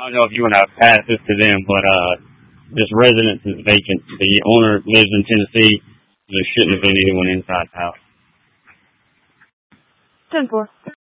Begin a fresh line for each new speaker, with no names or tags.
I don't know if you want to pass this to them, but this residence is vacant. The owner lives in Tennessee. There shouldn't have been anyone inside the house.
10-4.